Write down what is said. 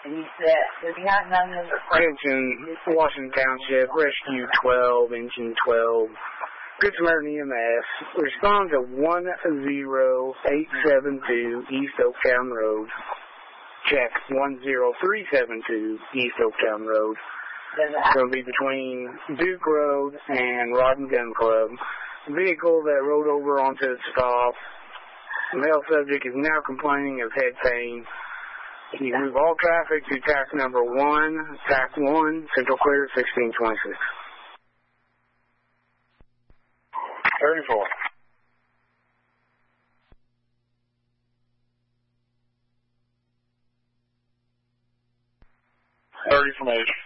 Attention, Washington Township, Rescue 12, Engine 12. Good Samaritan EMS. Respond to 10872 East Oaktown Road. Check 10372 East Oaktown Road. It's going to be between Duke Road and Rod and Gun Club. Vehicle that rode over onto the stop. The male subject is now complaining of head pain. You can move all traffic to TAC number 1, TAC 1, Central Clear, 1626. 34. 30 from H.